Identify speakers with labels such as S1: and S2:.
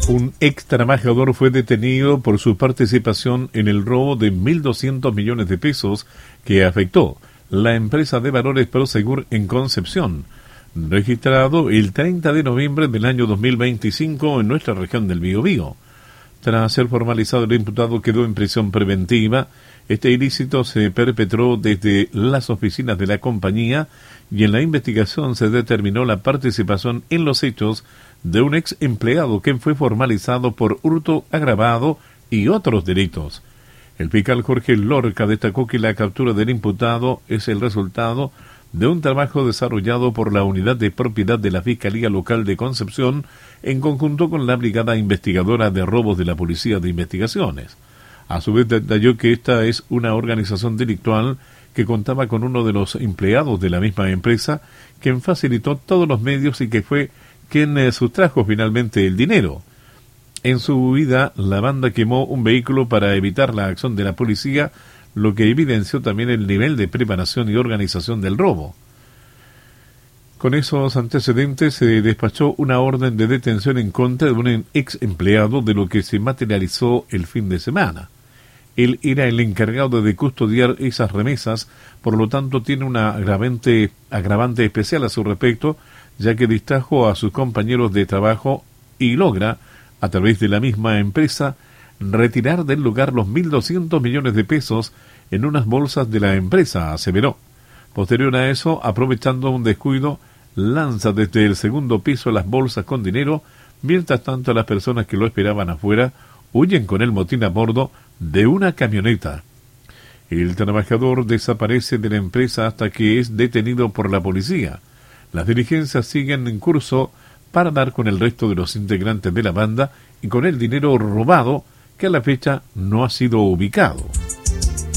S1: Un ex trabajador fue detenido por su participación en el robo de 1.200 millones de pesos que afectó la empresa de valores Prosegur en Concepción, registrado el 30 de noviembre del año 2025 en nuestra región del Biobío. Tras ser formalizado, el imputado quedó en prisión preventiva. Este ilícito se perpetró desde las oficinas de la compañía y en la investigación se determinó la participación en los hechos de un ex empleado que fue formalizado por hurto agravado y otros delitos. El fiscal Jorge Lorca destacó que la captura del imputado es el resultado de un trabajo desarrollado por la Unidad de Propiedad de la Fiscalía Local de Concepción en conjunto con la Brigada Investigadora de Robos de la Policía de Investigaciones. A su vez detalló que esta es una organización delictual que contaba con uno de los empleados de la misma empresa, quien facilitó todos los medios y que fue quien sustrajo finalmente el dinero. En su huida, la banda quemó un vehículo para evitar la acción de la policía, lo que evidenció también el nivel de preparación y organización del robo. Con esos antecedentes se despachó una orden de detención en contra de un ex empleado, de lo que se materializó el fin de semana. Él era el encargado de custodiar esas remesas, por lo tanto tiene una agravante especial a su respecto, ya que distrajo a sus compañeros de trabajo y logra, a través de la misma empresa, retirar del lugar los 1.200 millones de pesos en unas bolsas de la empresa, aseveró. Posterior a eso, aprovechando un descuido, lanza desde el segundo piso las bolsas con dinero, mientras tanto las personas que lo esperaban afuera huyen con el motín a bordo de una camioneta. El trabajador desaparece de la empresa hasta que es detenido por la policía. Las diligencias siguen en curso para dar con el resto de los integrantes de la banda y con el dinero robado, que a la fecha no ha sido ubicado.